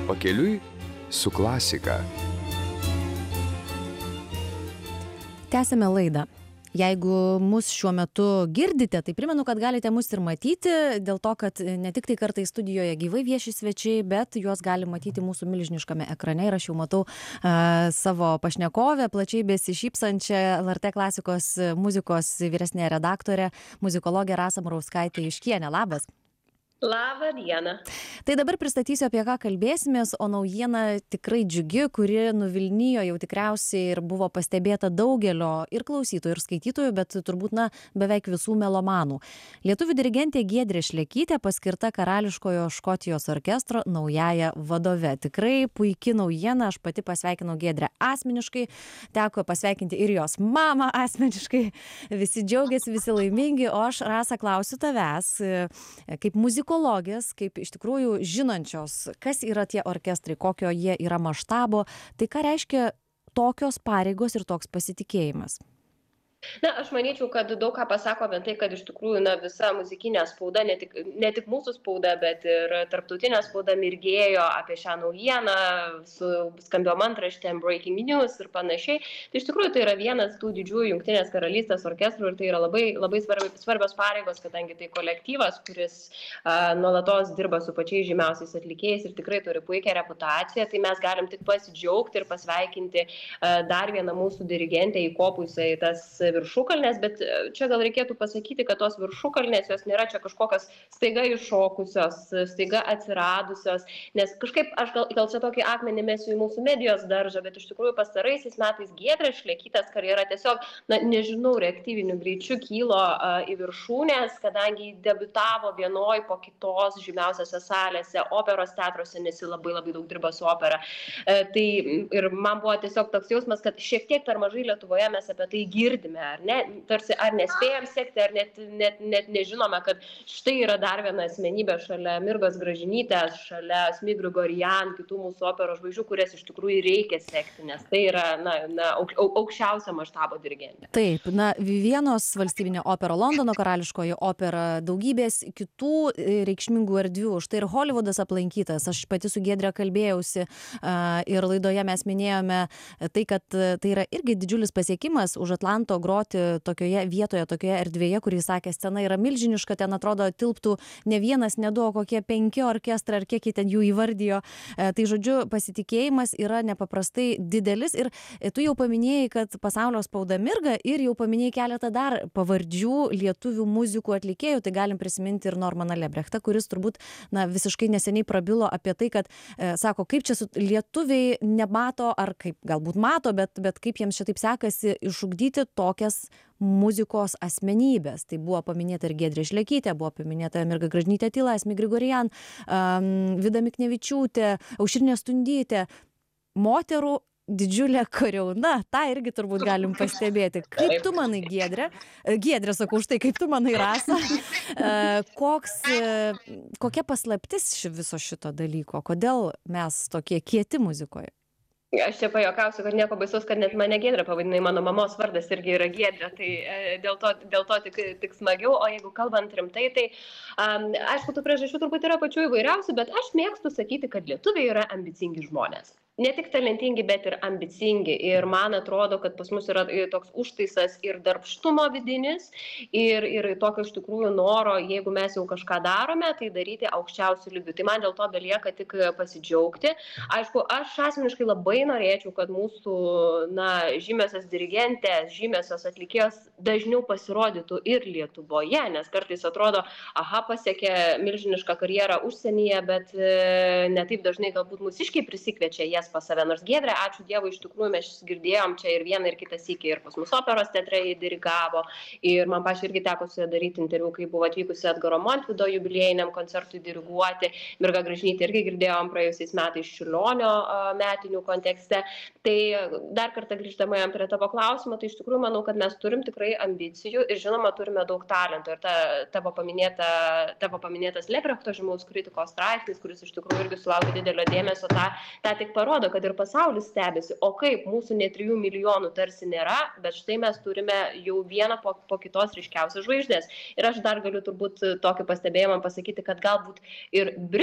Pakeliui su klasika. Tęsime laidą. Jeigu mus šiuo metu girdite, tai primenu, kad galite mus ir matyti, dėl to, kad ne tik tai kartais studijoje gyvai vieši svečiai, bet juos gali matyti mūsų milžiniškame ekrane. Ir aš jau matau savo pašnekovę, plačiai besišypsančią LRT klasikos muzikos vyresnė redaktorė, muzikologė Rasa Murauskaitė Juškienė. Labas. Labą dieną. Tai dabar pristatysiu, apie ką kalbėsimės, o naujiena tikrai džiugi, kuri nuvilnijo jau tikriausiai ir buvo pastebėta daugelio ir klausytojų, ir skaitytojų, bet turbūt, beveik visų melomanų. Lietuvių dirigentė Giedrė Šlekytė paskirta Karališkojo Škotijos orkestro naująja vadove. Tikrai puiki naujiena, aš pati pasveikinau Giedrę asmeniškai, teko pasveikinti ir jos mamą asmeniškai, visi džiaugiasi, visi laimingi, o aš, Rasa, klausiu tavęs, kaip muzikologės, kaip iš tikrųjų žinančios, kas yra tie orkestrai, kokio jie yra maštabo, tai ką reiškia tokios pareigos ir toks pasitikėjimas? Aš manyčiau, kad daug ką pasako apie tai, kad iš tikrųjų visa muzikinė spauda, ne tik mūsų spauda, bet ir tarptautinė spauda mirgėjo apie šią naujieną su skambiom antraštėm, breaking news ir panašiai. Tai iš tikrųjų tai yra vienas tų didžiųjų Jungtinės karalystės orkestrų ir tai yra labai, labai svarbios pareigos, kadangi tai kolektyvas, kuris nuolatos dirba su pačiais žymiausiais atlikėjais ir tikrai turi puikią reputaciją, tai mes galim tik pasidžiaugti ir pasveikinti dar vieną mūsų dirigentę įkopusią į tas viršukalnės, bet čia gal reikėtų pasakyti, kad tos viršukalnės jos nėra čia kažkokios staiga iššokusios, staiga atsiradusios, nes kažkaip aš gal čia tokį akmenį mesiu į mūsų medijos daržą, bet iš tikrųjų pastaraisiais metais Giedrės Šlekytės karjera tiesiog, nežinau, reaktyviniu greičiu kylo į viršūnės, kadangi debiutavo vienoj po kitos žymiausiose salėse, operos teatruose, nes ji labai labai daug dirba su opera. Tai ir man buvo tiesiog toks jausmas, kad šiek tiek per mažai Lietuvoje mes apie tai girdime. Ar ne, tarsi ar nespėjom sekti, ar net nežinome, kad štai yra dar viena asmenybė šalia Mirgos Gražinytės, šalia Asmik Grigorian, kitų mūsų operos žvaigždžių, kurias iš tikrųjų reikia sekti, nes tai yra aukščiausio maštabo dirigentė. Taip, Vienos valstybinė opera, Londono karališkoji opera, daugybės kitų reikšmingų erdvių, štai ir Holivudas aplankytas. Aš pati su Giedre kalbėjausi ir laidoje mes minėjome tai, kad tai yra irgi didžiulis pasiekimas už Atlanto groti tokioje vietoje, tokioje erdvėje, kurį sakė, scena yra milžiniška, ten atrodo tilptų ne vienas, ne du, o kokie 5 orkestrai, ar kiek jį ten jų įvardijo. Tai žodžiu, pasitikėjimas yra nepaprastai didelis ir tu jau paminėjai, kad pasaulio spauda mirga ir jau paminėjai keletą dar pavardžių lietuvių muzikų atlikėjų, tai galim prisiminti ir Normaną Lebrechtą, kuris turbūt visiškai neseniai prabilo apie tai, kad sako, kaip čia lietuviai nemato, ar kaip galbūt mato, bet kaip jiems čia taip sekasi išugdyti tokias muzikos asmenybės. Tai buvo paminėta ir Giedrė Šlekytė, buvo paminėta Mirga Gražinytė Tyla, Asmik Grigorian, Vida Miknevičiūtė, Aušrinė Stundytė. Moterų didžiulė kariauna, tą irgi turbūt galim pastebėti. Kaip tu manai, Giedrė, sakau, štai kaip tu manai, Rasa, kokia paslaptis viso šito dalyko, kodėl mes tokie kieti muzikoje? Aš čia pajuokausiu, kad nieko baisaus, kad net mane Giedrė pavadinai, mano mamos vardas irgi yra Giedrė, tai dėl to tik smagiau, o jeigu kalbant rimtai, tai aišku, tų priežasčių turbūt yra pačių įvairiausių, bet aš mėgstu sakyti, kad lietuviai yra ambicingi žmonės. Ne tik talentingi, bet ir ambicingi. Ir man atrodo, kad pas mus yra toks užtaisas ir darbštumo vidinis, ir tokio iš tikrųjų noro, jeigu mes jau kažką darome, tai daryti aukščiausių lygių. Tai man dėl to belieka tik pasidžiaugti. Aišku, aš asmeniškai labai norėčiau, kad mūsų žymiosios dirigentės, žymiosios atlikėjos dažniau pasirodytų ir Lietuvoje, nes kartais atrodo, pasiekė milžinišką karjerą užsienyje, bet netaip dažnai galbūt mūsiškiai prisikviečia jas pas save. Nors Giedrė, ačiū Dievui, iš tikrųjų mes girdėjom čia ir vieną, ir kitą sykį, ir pas mus operos teatre jį dirigavo, ir man pačiai irgi teko su ja daryti interviu, kai buvo atvykusi Edgaro Montvido jubiliejiniam koncertui diriguoti. Mirga Gražinytė irgi girdėjom praėjusiais metais Čiurlionio metinių kontekste. Tai dar kartą grįždama prie tavo klausimo, tai iš tikrųjų manau, kad mes turim tikrai ambicijų ir žinoma turime daug talento. Ir tavo paminėtas Lebrechto žymaus kritikos straipsnis, kuris iš tikrųjų irgi sulaukė didelio dėmesio, tą tik parodo, kad ir pasaulis stebisi, o kaip mūsų net 3 milijonų tarsi nėra, bet štai mes turime jau vieną po kitos ryškiausias žvaigždės. Ir aš dar galiu turbūt tokį pastebėjimą pasakyti, kad galbūt ir